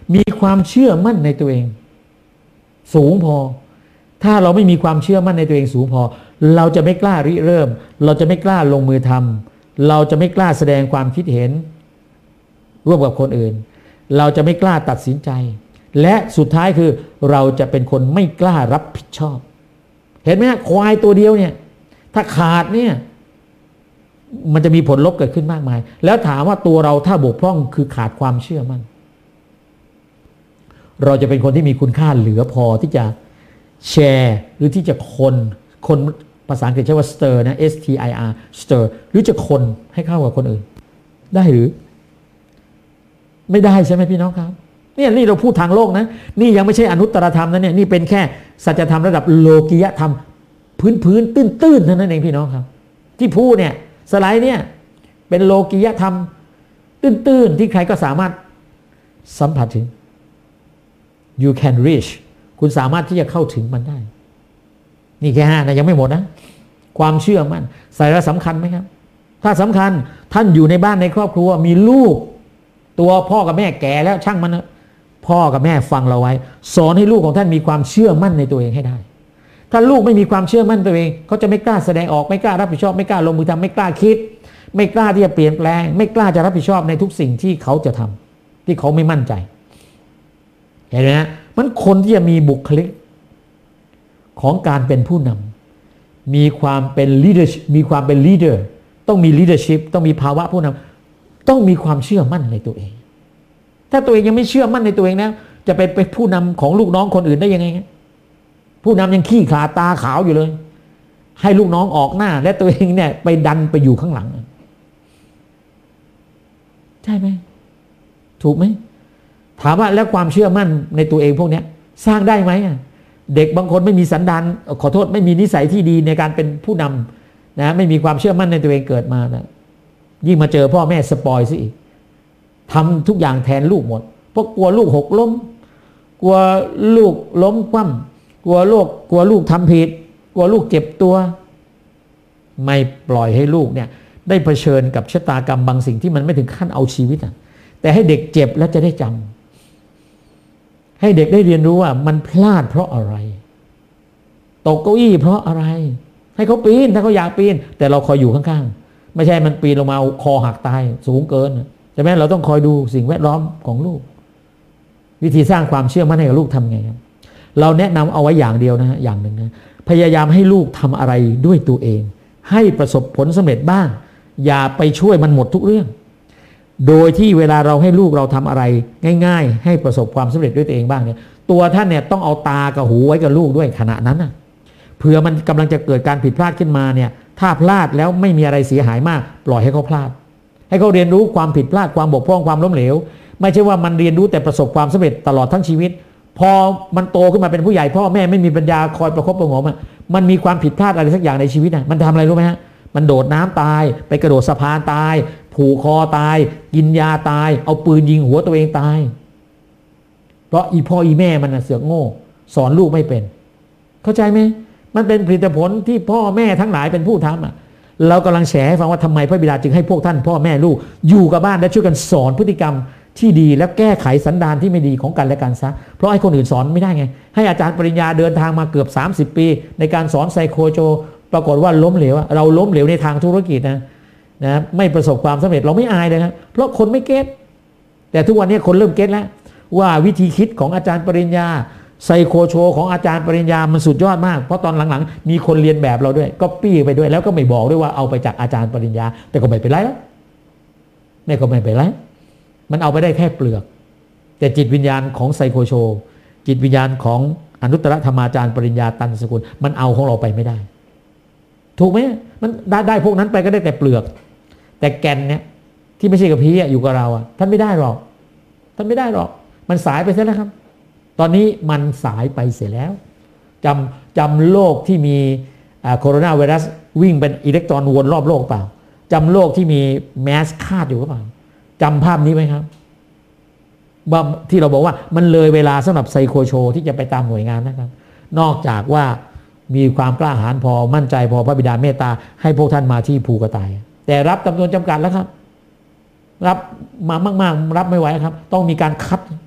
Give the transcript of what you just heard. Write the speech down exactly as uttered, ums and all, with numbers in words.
มีความเชื่อมั่นในตัวเองสูงพอถ้าเราไม่มีความเชื่อมั่นในตัวเองสูงพอเราจะไม่กล้าริเริ่มเราจะไม่กล้าลงมือทำเราจะไม่กล้าแสดงความคิดเห็นร่วมกับคนอื่นเราจะไม่กล้าตัดสินใจและสุดท้ายคือเราจะเป็นคนไม่กล้ารับผิดชอบเห็นไหมฮะควายตัวเดียวเนี่ยถ้าขาดเนี่ยมันจะมีผลลบเกิดขึ้นมากมายแล้วถามว่าตัวเราถ้าบกพร่องคือขาดความเชื่อมั่นเราจะเป็นคนที่มีคุณค่าเหลือพอที่จะแชร์หรือที่จะคนคนภาษาอังกฤษใช้ว่า stir นะ S T I R stir หรือจะคนให้เข้ากับคนอื่นได้หรือไม่ได้ใช่ไหมพี่น้องครับเนี่ยนี่เราพูดทางโลกนะนี่ยังไม่ใช่อนุตตรธรรมนะเนี่ยนี่เป็นแค่สัจธรรมระดับโลกียธรรมพื้นพื้นตื้นตื้นเท่านั้นเองพี่น้องครับที่พูดเนี่ยสไลด์เนี่ยเป็นโลกียธรรมตื้นตื้นที่ใครก็สามารถสัมผัสถึง you can reach คุณสามารถที่จะเข้าถึงมันได้นี่แค่ห้านะยังไม่หมดนะความเชื่อมั่นสาระสำคัญไหมครับถ้าสำคัญท่านอยู่ในบ้านในครอบครัวมีลูกตัวพ่อกับแม่แก่แล้วช่างมันนะพ่อกับแม่ฟังเราไว้สอนให้ลูกของท่านมีความเชื่อมั่นในตัวเองให้ได้ถ้าลูกไม่มีความเชื่อมั่นตัวเองเขาจะไม่กล้าแสดงออกไม่กล้ารับผิดชอบไม่กล้าลงมือทำไม่กล้าคิดไม่กล้าที่จะเปลี่ยนแปลงไม่กล้าจะรับผิดชอบในทุกสิ่งที่เขาจะทำที่เขาไม่มั่นใจเห็นไหมฮะมันคนที่จะมีบุคลิกของการเป็นผู้นำมีความเป็น leader มีความเป็น leader ต้องมี leadership ต้องมีภาวะผู้นำต้องมีความเชื่อมั่นในตัวเองถ้าตัวเองยังไม่เชื่อมั่นในตัวเองนะจะไปเป็นผู้นำของลูกน้องคนอื่นได้ยังไงผู้นำยังขี้ขลาดตาขาวอยู่เลยให้ลูกน้องออกหน้าและตัวเองเนี่ยไปดันไปอยู่ข้างหลังใช่ไหมถูกไหมถามว่าแล้วความเชื่อมั่นในตัวเองพวกนี้สร้างได้ไหมเด็กบางคนไม่มีสันดานขอโทษไม่มีนิสัยที่ดีในการเป็นผู้นำนะไม่มีความเชื่อมั่นในตัวเองเกิดมานะยิ่งมาเจอพ่อแม่สปอยซะอีกทำทุกอย่างแทนลูกหมดเพราะกลัวลูกหกล้มกลัวลูกล้มคว่ำกลัวลูกกลัวลูกทำผิดกลัวลูกเจ็บตัวไม่ปล่อยให้ลูกเนี่ยได้เผชิญกับชะตากรรมบางสิ่งที่มันไม่ถึงขั้นเอาชีวิตอ่ะแต่ให้เด็กเจ็บแล้วจะได้จำให้เด็กได้เรียนรู้ว่ามันพลาดเพราะอะไรตกเก้าอี้เพราะอะไรให้เขาปีนถ้าเขาอยากปีนแต่เราคอยอยู่ข้างๆไม่ใช่มันปีนลงมาคอหักตายสูงเกินใช่ไหมเราต้องคอยดูสิ่งแวดล้อมของลูกวิธีสร้างความเชื่อมั่นให้กับลูกทำไงครับเราแนะนำเอาไว้อย่างเดียวนะฮะอย่างหนึ่งนะพยายามให้ลูกทำอะไรด้วยตัวเองให้ประสบผลสำเร็จบ้างอย่าไปช่วยมันหมดทุกเรื่องโดยที่เวลาเราให้ลูกเราทำอะไรง่ายๆให้ประสบความสำเร็จด้วยตัวเองบ้างเนี่ยตัวท่านเนี่ยต้องเอาตากับหูไว้กับลูกด้วยขณะนั้นนะเผื่อมันกำลังจะเกิดการผิดพลาดขึ้นมาเนี่ยถ้าพลาดแล้วไม่มีอะไรเสียหายมากปล่อยให้เขาพลาดให้เขาเรียนรู้ความผิดพลาดความบกพร่องความล้มเหลวไม่ใช่ว่ามันเรียนรู้แต่ประสบความสำเร็จตลอดทั้งชีวิตพอมันโตขึ้นมาเป็นผู้ใหญ่พ่อแม่ไม่มีปัญญาคอยประคบประหงมมันมีความผิดพลาดอะไรสักอย่างในชีวิตนะมันทำอะไรรู้ไหมฮะมันโดดน้ำตายไปกระโดดสะพานตายผูกคอตายกินยาตายเอาปืนยิงหัวตัวเองตายเพราะอีพ่ออีแม่มันเสือกโง่สอนลูกไม่เป็นเข้าใจไหมมันเป็นผลิตผลที่พ่อแม่ทั้งหลายเป็นผู้ทำอ่ะเรากำลังแฉให้ฟังว่าทำไมพระบิดาจึงให้พวกท่านพ่อแม่ลูกอยู่กับบ้านและช่วยกันสอนพฤติกรรมที่ดีและแก้ไขสันดานที่ไม่ดีของกันและกันซะเพราะให้คนอื่นสอนไม่ได้ไงให้อาจารย์ปริญญาเดินทางมาเกือบสามสิบปีในการสอนไซโคโจปรากฏว่าล้มเหลวเราล้มเหลวในทางธุรกิจนะนะไม่ประสบความสำเร็จเราไม่อายเลยครับเพราะคนไม่เก็ตแต่ทุกวันนี้คนเริ่มเก็ตแล้วว่าวิธีคิดของอาจารย์ปริญญาไซโคโชของอาจารย์ปริญญามันสุดยอดมากเพราะตอนหลังๆมีคนเรียนแบบเราด้วยก็ปี้ไปด้วยแล้วก็ไม่บอกด้วยว่าเอาไปจากอาจารย์ปริญญาแต่ก็ไม่เป็นไรแล้วไม่ก็ไม่เป็นไรมันเอาไปได้แค่เปลือกแต่จิตวิญญาณของไซโคโชจิตวิญญาณของอนุตตรธรรมาจารย์ปริญญาตันสกุลมันเอาของเราไปไม่ได้ถูกไหมมันได้ได้พวกนั้นไปก็ได้แต่เปลือกแต่แก่นเนี่ยที่ไม่ใช่กับพีอยู่กับเราอ่ะท่านไม่ได้หรอกท่านไม่ได้หรอกมันสายไปเสียแล้วครับตอนนี้มันสายไปเสียแล้วจำจำโลกที่มีโคโรนาไวรัสวิ่งเป็นอิเล็กตรอนวนรอบโลกเปล่าจำโลกที่มีแมสคาดอยู่หรือเปล่าจำภาพนี้ไหมครับว่าที่เราบอกว่ามันเลยเวลาสำหรับไซโคโชที่จะไปตามหน่วยงานนะครับนอกจากว่ามีความกล้าหาญพอมั่นใจพอพระบิดาเมตตาให้พวกท่านมาที่ภูกระต่ายแต่รับจำนวนจำกัดแล้วครับรับมามากๆรับไม่ไหวครับต้องมีการคัด